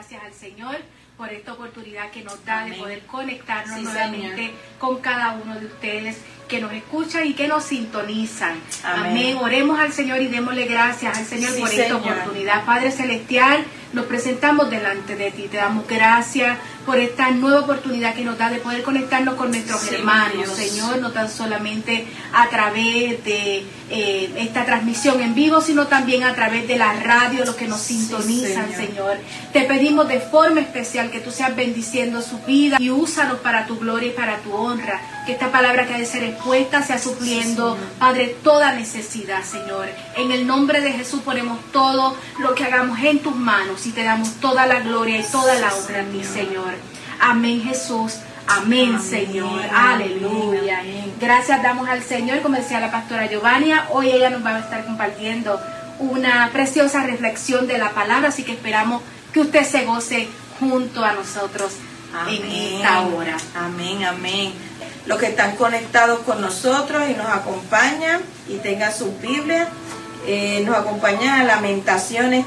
gracias al Señor por esta oportunidad que nos da de poder conectarnos nuevamente con cada uno de ustedes que nos escuchan y que nos sintonizan. Amén. Oremos al Señor y démosle gracias al Señor por esta oportunidad. Padre Celestial, nos presentamos delante de ti. Te damos gracias por esta nueva oportunidad que nos da de poder conectarnos con nuestros hermanos, Señor, no tan solamente a través de esta transmisión en vivo, sino también a través de la radio, los que nos sintonizan, Señor. Te pedimos de forma especial que tú seas bendiciendo su vida y úsanos para tu gloria y para tu honra. Que esta palabra que ha de ser expuesta sea supliendo, Padre, toda necesidad, Señor. En el nombre de Jesús ponemos todo lo que hagamos en tus manos y te damos toda la gloria y toda la honra a ti, Señor. Amén, Jesús. Amén, Señor. Aleluya. Amén. Gracias damos al Señor, como decía la pastora Giovannia. Hoy ella nos va a estar compartiendo una preciosa reflexión de la palabra, así que esperamos que usted se goce junto a nosotros en esta hora. Amén, amén. Los que están conectados con nosotros y nos acompañan y tengan sus Biblias, nos acompaña a Lamentaciones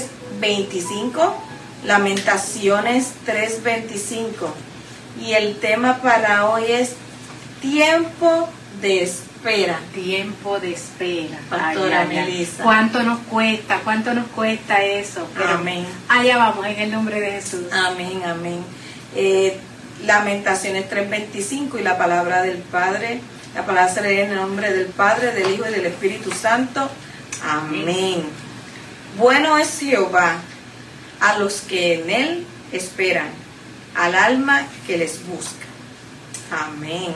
3:25. Lamentaciones 3:25. Y el tema para hoy es tiempo de espera. Tiempo de espera. Pastora Melissa. ¿Cuánto nos cuesta eso? Pero amén. Allá vamos, en el nombre de Jesús. Amén, amén. Lamentaciones 3:25 y la palabra del Padre. La palabra se lee en el nombre del Padre, del Hijo y del Espíritu Santo. Amén. Bueno es Jehová a los que en Él esperan, al alma que les busca. Amén.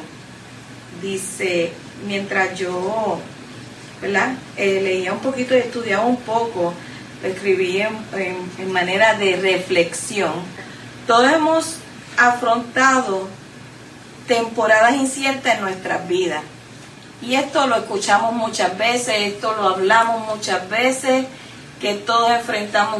Dice, mientras yo, ¿verdad? Leía un poquito y estudiaba un poco, lo escribí en manera de reflexión. Todos hemos afrontado temporadas inciertas en nuestras vidas. Y esto lo escuchamos muchas veces, esto lo hablamos muchas veces, que todos enfrentamos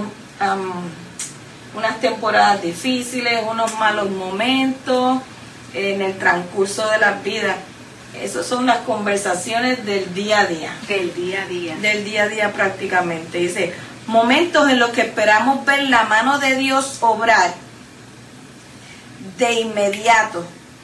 unas temporadas difíciles, unos malos momentos en el transcurso de las vidas. Esas son las conversaciones del día a día. Del día a día. Del día a día prácticamente. Dice, momentos en los que esperamos ver la mano de Dios obrar de inmediato.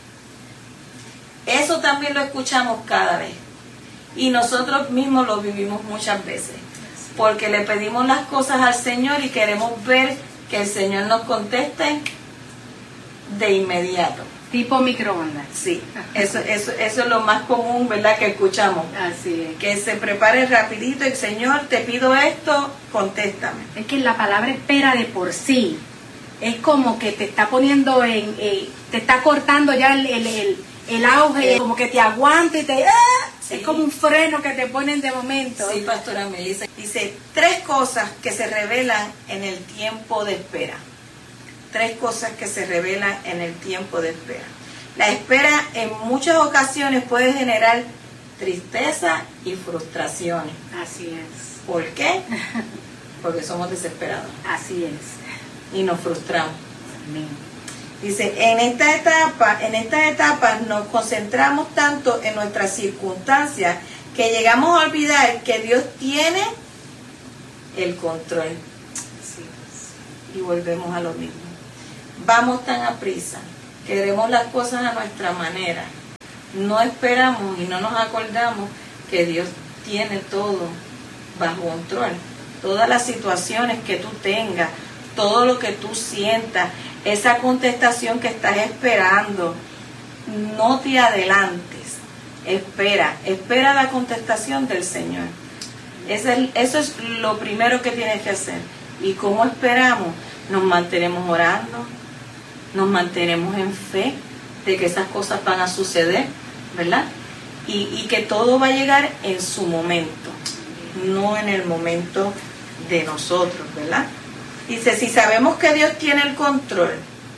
Eso también lo escuchamos cada vez. Y nosotros mismos lo vivimos muchas veces. Porque le pedimos las cosas al Señor y queremos ver que el Señor nos conteste de inmediato. Tipo microondas. Sí, eso es lo más común, ¿verdad?, que escuchamos. Así es. Que se prepare rapidito y Señor, te pido esto, contéstame. Es que la palabra espera de por sí es como que te está poniendo te está cortando ya el auge, como que te aguanta y te... Sí. Es como un freno que te ponen de momento. Sí, pastora Melissa. Dice, 3 cosas que se revelan en el tiempo de espera. 3 cosas que se revelan en el tiempo de espera. La espera en muchas ocasiones puede generar tristeza y frustraciones. Así es. ¿Por qué? Porque somos desesperados. Así es. Y nos frustramos. Amén. Dice, en esta etapa nos concentramos tanto en nuestras circunstancias que llegamos a olvidar que Dios tiene el control. Sí. Y volvemos a lo mismo. Vamos tan aprisa, queremos las cosas a nuestra manera. No esperamos y no nos acordamos que Dios tiene todo bajo control. Todas las situaciones que tú tengas, todo lo que tú sientas, esa contestación que estás esperando, no te adelantes, espera la contestación del Señor. Eso es lo primero que tienes que hacer. ¿Y cómo esperamos? Nos mantenemos orando, nos mantenemos en fe de que esas cosas van a suceder, ¿verdad? Y que todo va a llegar en su momento, no en el momento de nosotros, ¿verdad? Dice, si sabemos que Dios tiene el control,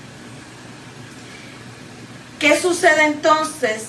¿qué sucede entonces?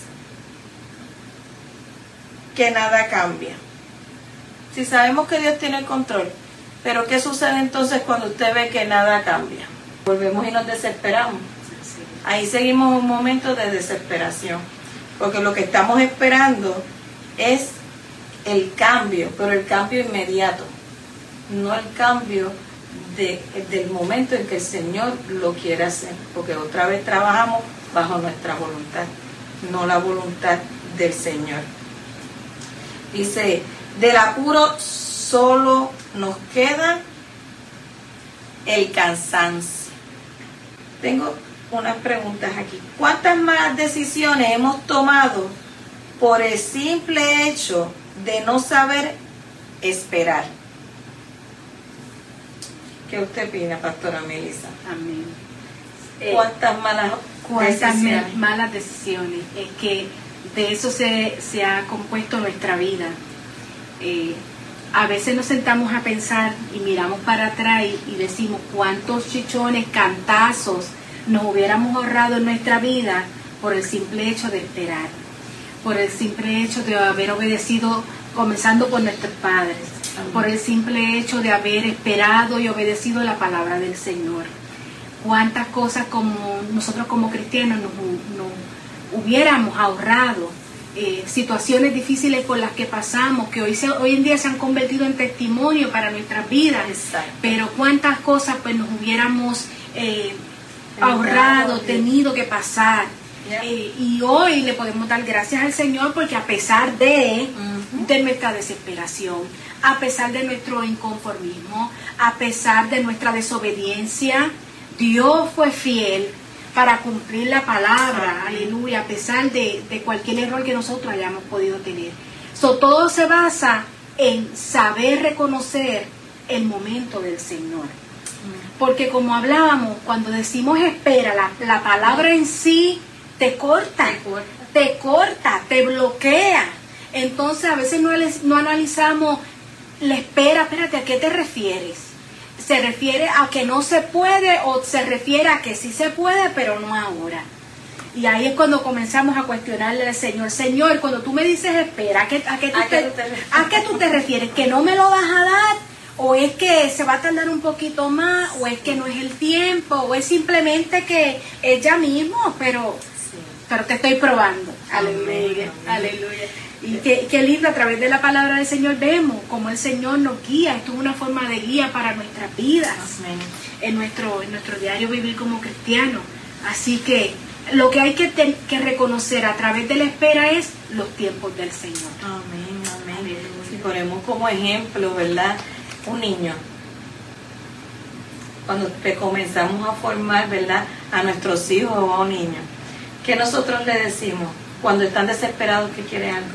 Que nada cambia. Si sabemos que Dios tiene el control, pero ¿qué sucede entonces cuando usted ve que nada cambia? Volvemos y nos desesperamos. Ahí seguimos un momento de desesperación, porque lo que estamos esperando es el cambio, pero el cambio inmediato, no el cambio del momento en que el Señor lo quiere hacer, porque otra vez trabajamos bajo nuestra voluntad, no la voluntad del Señor. Dice, del apuro solo nos queda el cansancio. Tengo unas preguntas aquí. ¿Cuántas más decisiones hemos tomado por el simple hecho de no saber esperar? ¿Qué usted opina, pastora Melissa? Amén. ¿Cuántas malas decisiones? Es que de eso se ha compuesto nuestra vida. A veces nos sentamos a pensar y miramos para atrás y decimos cuántos chichones, cantazos nos hubiéramos ahorrado en nuestra vida por el simple hecho de esperar, por el simple hecho de haber obedecido, comenzando por nuestros padres, por el simple hecho de haber esperado y obedecido la palabra del Señor. Cuántas cosas como nosotros como cristianos nos hubiéramos ahorrado, situaciones difíciles por las que pasamos, que hoy en día se han convertido en testimonio para nuestras vidas. Exacto. Pero cuántas cosas pues nos hubiéramos ahorrado, tenido que pasar. Y hoy le podemos dar gracias al Señor porque a pesar de nuestra desesperación, a pesar de nuestro inconformismo, a pesar de nuestra desobediencia, Dios fue fiel para cumplir la palabra, aleluya, a pesar de cualquier error que nosotros hayamos podido tener. Todo se basa en saber reconocer el momento del Señor. Porque como hablábamos, cuando decimos espera, la palabra en sí te corta, te bloquea. Entonces a veces no analizamos la espera. Espérate, ¿a qué te refieres? ¿Se refiere a que no se puede o se refiere a que sí se puede pero no ahora? Y ahí es cuando comenzamos a cuestionarle al Señor. Señor, cuando tú me dices espera, ¿a qué tú te refieres? ¿Que no me lo vas a dar? ¿O es que se va a tardar un poquito más? ¿O es que no es el tiempo? ¿O es simplemente que es ya mismo? Pero te estoy probando. Aleluya, aleluya. Y qué lindo, a través de la palabra del Señor vemos cómo el Señor nos guía. Esto es una forma de guía para nuestras vidas, en nuestro diario vivir como cristianos. Así que lo que hay que reconocer a través de la espera es los tiempos del Señor. Amén, amén. Si ponemos como ejemplo, ¿verdad? Un niño. Cuando comenzamos a formar, ¿verdad?, a nuestros hijos o a un niño, ¿qué nosotros le decimos cuando están desesperados que quiere algo?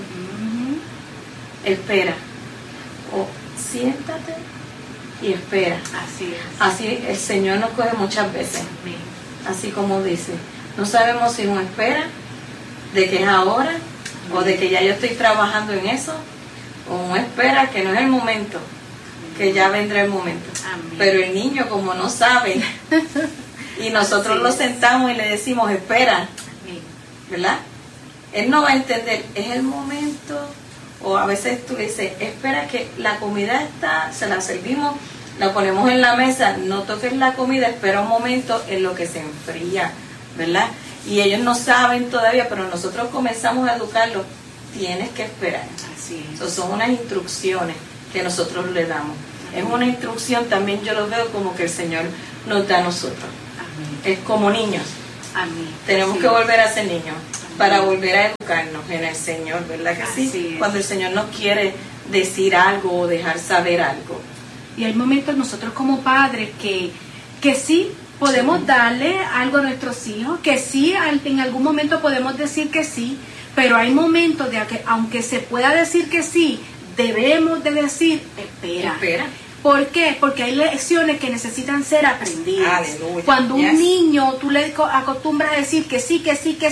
Espera. O siéntate y espera. Así es. Así el Señor nos coge muchas veces. Así como dice, no sabemos si uno espera de que es ahora o de que ya yo estoy trabajando en eso, o uno espera que no es el momento, que ya vendrá el momento. Amén. Pero el niño, como no sabe, y nosotros lo sentamos y le decimos espera, ¿verdad? Él no va a entender, es el momento. O a veces tú le dices, espera que la comida está, se la servimos, la ponemos en la mesa, no toques la comida, espera un momento en lo que se enfría, ¿verdad? Y ellos no saben todavía, pero nosotros comenzamos a educarlos, tienes que esperar. Así es. Son unas instrucciones que nosotros le damos. Es una instrucción, también yo lo veo como que el Señor nos da a nosotros. Amén. Es como niños. Amén. Tenemos Así que es. volver a ser niños para volver a educarnos en el Señor, ¿verdad que Así sí? es. Cuando el Señor nos quiere decir algo o dejar saber algo. Y hay momentos nosotros como padres que sí podemos darle algo a nuestros hijos, que sí en algún momento podemos decir que sí, pero hay momentos de que aunque se pueda decir que sí, debemos de decir espera. Espera. ¿Por qué? Porque hay lecciones que necesitan ser aprendidas. Aleluya. Cuando Yes. un niño tú le acostumbras a decir que sí,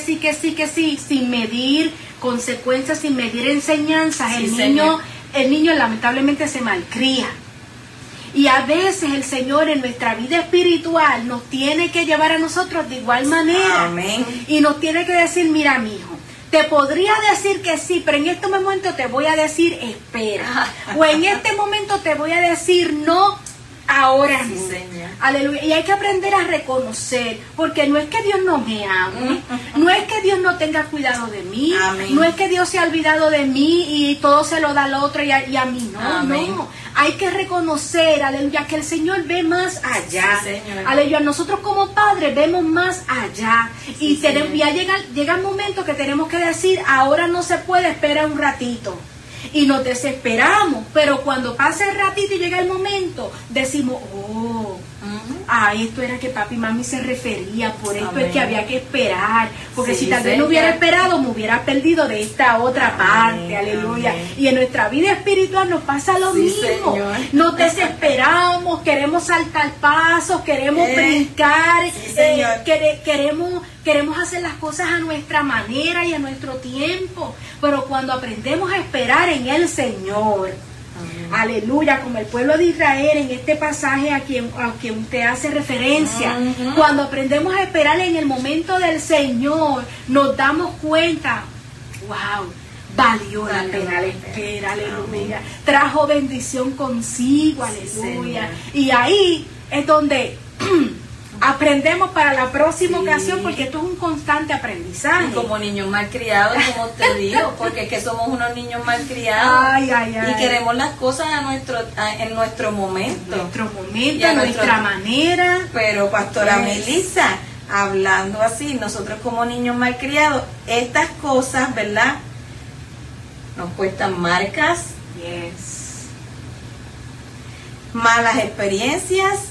sin medir consecuencias, sin medir enseñanzas, Sí, el niño lamentablemente se malcría. Y a veces el Señor en nuestra vida espiritual nos tiene que llevar a nosotros de igual manera. Amén. Y nos tiene que decir, mira, mijo, te podría decir que sí, pero en este momento te voy a decir espera. O en este momento te voy a decir no ahora Sí, mismo. Señor. Aleluya. Y hay que aprender a reconocer, porque no es que Dios no me ame, no es que Dios no tenga cuidado de mí, Amén. no es que Dios se ha olvidado de mí y todo se lo da al otro y a mí no, Amén. no. Hay que reconocer, aleluya, que el Señor ve más allá. Sí, Señor. Aleluya, nosotros como padres vemos más allá. Y Sí, tenemos, Señor. ya llega el momento que tenemos que decir, ahora no se puede, espera un ratito. Y nos desesperamos, pero cuando pasa el ratito y llega el momento, decimos, oh, a esto era que papi y mami se refería, por esto Amén. es que había que esperar, porque Sí, si tal vez Señor. no hubiera esperado, me hubiera perdido de esta otra Amén, parte, aleluya. amén. Y en nuestra vida espiritual nos pasa lo Sí, mismo, Señor. nos desesperamos, queremos saltar pasos, queremos brincar, sí, Señor. queremos hacer las cosas a nuestra manera y a nuestro tiempo, pero cuando aprendemos a esperar en el Señor, Amén. aleluya, como el pueblo de Israel en este pasaje a quien usted hace referencia, Ujú. cuando aprendemos a esperar en el momento del Señor, nos damos cuenta, wow, valió la Valió pena la la pena. espera, aleluya, Amén. trajo bendición consigo, Sí, aleluya, Señor. y ahí es donde aprendemos para la próxima Sí. ocasión, porque esto es un constante aprendizaje. Y como niños malcriados, como te digo, porque es que somos unos niños malcriados. Ay, ay, ay. Y queremos las cosas en nuestro momento. Nuestro momento, Y a nuestra nuestro- manera. Pero Pastora Yes. Melissa, hablando así, nosotros como niños malcriados, estas cosas, ¿verdad? Nos cuestan marcas, Yes. malas experiencias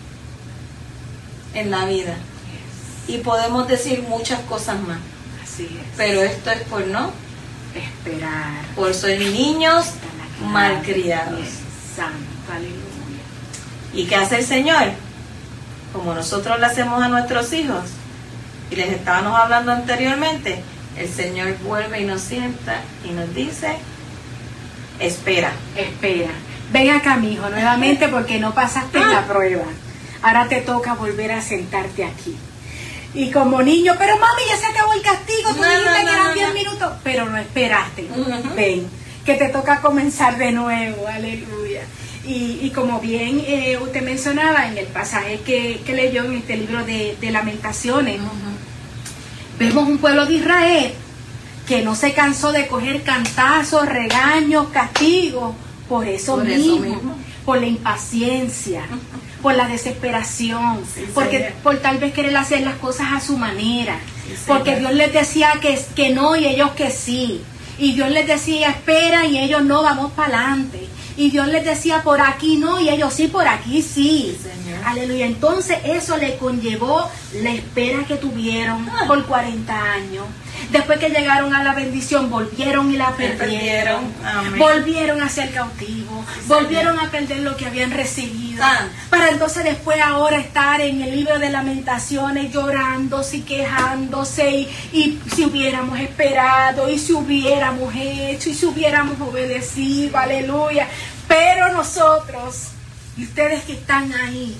en la vida. Yes. Y podemos decir muchas cosas más. Así es. Pero esto es por no, Esperar. por ser niños malcriados. Yes. Santo, aleluya. ¿Y qué hace el Señor? Como nosotros le hacemos a nuestros hijos, y les estábamos hablando anteriormente, el Señor vuelve y nos sienta y nos dice, espera. Espera. Ven acá, mijo, nuevamente porque no pasaste la prueba. Ahora te toca volver a sentarte aquí. Y como niño, pero mami, ya se acabó el castigo, tú No, dijiste no, que no, eran no, 10 no. minutos, pero no esperaste. Ujú. Ven, que te toca comenzar de nuevo, aleluya. Y como bien usted mencionaba en el pasaje que leyó en este libro de Lamentaciones, vemos un pueblo de Israel que no se cansó de coger cantazos, regaños, castigos, por eso mismo, por la impaciencia, por la desesperación, Sí, porque Señor. por tal vez querer hacer las cosas a su manera, Sí, Señor. porque Dios les decía que no y ellos que sí, y Dios les decía espera y ellos no, vamos para adelante, y Dios les decía por aquí no y ellos sí, por aquí sí. Sí, Señor. Aleluya. Entonces eso le conllevó la espera que tuvieron por 40 años. Después que llegaron a la bendición, volvieron y la perdieron. Amén. Volvieron a ser cautivos. Sí, volvieron a perder lo que habían recibido. Santo. Para entonces después ahora estar en el libro de Lamentaciones llorándose y quejándose. Y si hubiéramos esperado, y si hubiéramos hecho, y si hubiéramos obedecido. Aleluya. Pero nosotros, y ustedes que están ahí,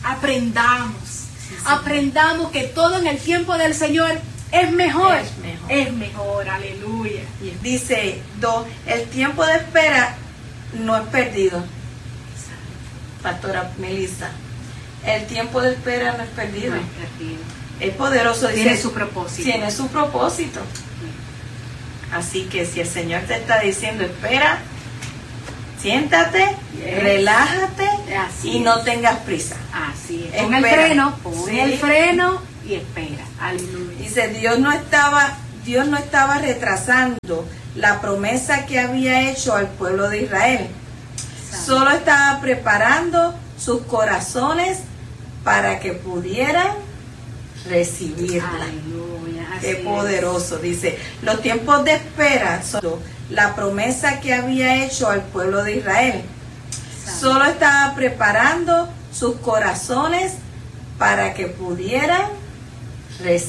aprendamos que todo en el tiempo del Señor es mejor. Es mejor. Es mejor, aleluya. Dice, el tiempo de espera no es perdido. Pastora Melissa, el tiempo de espera no es perdido. No es perdido. Es poderoso. Tiene dice, su propósito. Tiene su propósito. Así que si el Señor te está diciendo espera, siéntate, Yes. relájate Así y es. no tengas prisa. Así es. Pon el Espera. freno, pon Sí. el freno y espera. Aleluya. Dice, Dios no estaba retrasando la promesa que había hecho al pueblo de Israel. Solo estaba preparando sus corazones para que pudieran recibirla. Aleluya. Así Qué es. poderoso. Dice, los tiempos de espera son la promesa que había hecho al pueblo de Israel. Solo estaba preparando sus corazones para que pudieran recibirla.